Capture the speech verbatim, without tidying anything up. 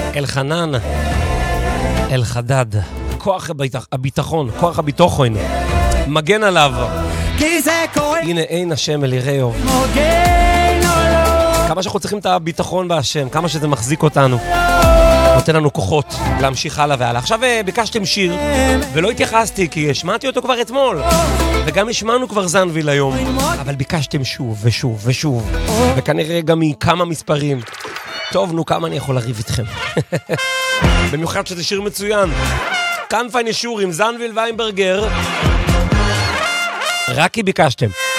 אלחנן, אלחדד, כוח הביטחון, כוח הביטחון, מגן עליו. הנה אין השם אל יראו. כמה שאנחנו צריכים את הביטחון בהשם, כמה שזה מחזיק אותנו, נותן לנו כוחות להמשיך הלאה והלאה. עכשיו ביקשתם שיר ולא התייחסתי כי שמעתי אותו כבר אתמול וגם השמענו כבר זנביל היום, אבל ביקשתם שוב ושוב ושוב וכנראה גם מכמה מספרים. טוב, נו, כמה אני יכול לריב איתכם. במיוחד שזה שיר מצוין. כאן פיין ישור עם זנביל ואיינברגר, רק כי ביקשתם.